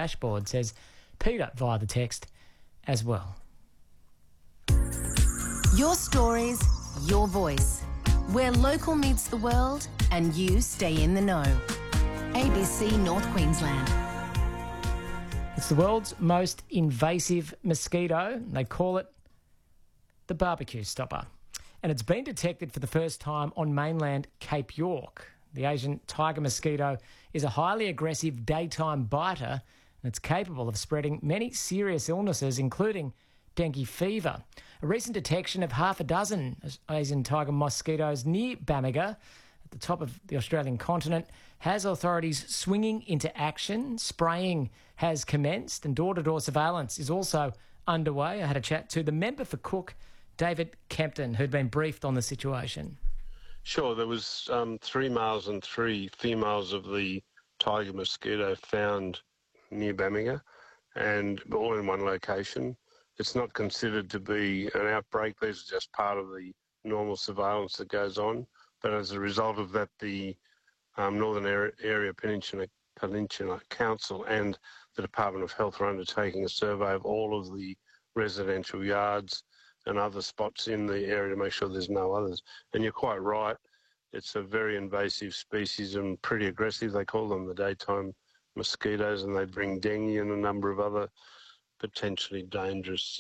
dashboard, says Peter via the text as well. Your stories, your voice. Where local meets the world and you stay in the know. ABC North Queensland. It's the world's most invasive mosquito. They call it the barbecue stopper. And it's been detected for the first time on mainland Cape York. The Asian tiger mosquito is a highly aggressive daytime biter, and it's capable of spreading many serious illnesses, including dengue fever. A recent detection of half a dozen Asian tiger mosquitoes near Bamaga, at the top of the Australian continent, has authorities swinging into action. Spraying has commenced and door-to-door surveillance is also underway. I had a chat to the member for Cook, David Kempton, who'd been briefed on the situation. Sure, there was 3 males and 3 females of the tiger mosquito found near Bamaga, and all in one location. It's not considered to be an outbreak. These are just part of the normal surveillance that goes on. But as a result of that, the Northern Area Peninsula Council and the Department of Health are undertaking a survey of all of the residential yards and other spots in the area to make sure there's no others. And you're quite right, it's a very invasive species and pretty aggressive. They call them the daytime mosquitoes, and they bring dengue and a number of other potentially dangerous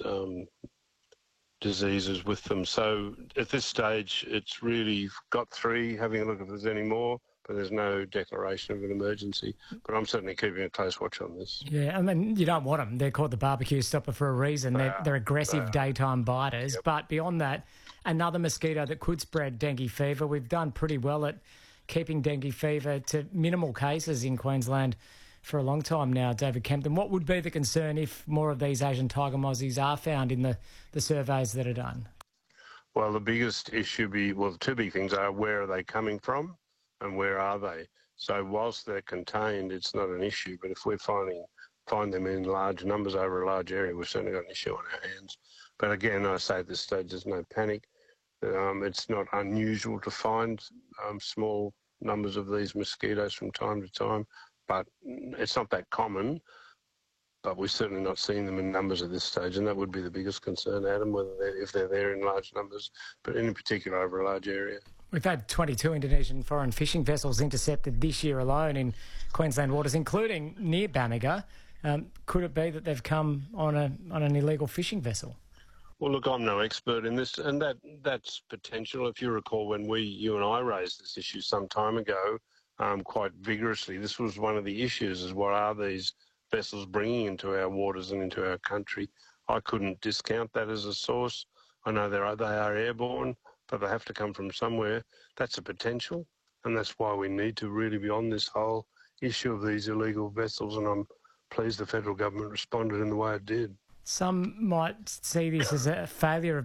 diseases with them. So at this stage, it's really got 3, having a look if there's any more, but there's no declaration of an emergency. But I'm certainly keeping a close watch on this. Yeah, I mean, you don't want them. They're called the barbecue stopper for a reason. They're aggressive daytime biters. Yep. But beyond that, another mosquito that could spread dengue fever. We've done pretty well at keeping dengue fever to minimal cases in Queensland for a long time now, David Kempton. What would be the concern if more of these Asian tiger mozzies are found in the surveys that are done? Well, the biggest issue the 2 big things are where are they coming from and where are they? So whilst they're contained, it's not an issue, but if we find them in large numbers over a large area, we've certainly got an issue on our hands. But again, I say at this stage, there's no panic. It's not unusual to find small numbers of these mosquitoes from time to time, but it's not that common. But we're certainly not seeing them in numbers at this stage, and that would be the biggest concern, Adam, if they're there in large numbers, but in particular over a large area. We've had 22 Indonesian foreign fishing vessels intercepted this year alone in Queensland waters, including near Bamaga. Could it be that they've come on an illegal fishing vessel? Well, look, I'm no expert in this, and that's potential. If you recall, when you and I raised this issue some time ago, quite vigorously, this was one of the issues: is what are these vessels bringing into our waters and into our country? I couldn't discount that as a source. I know they are airborne, but they have to come from somewhere. That's a potential, and that's why we need to really be on this whole issue of these illegal vessels, and I'm pleased the federal government responded in the way it did. Some might see this as a failure of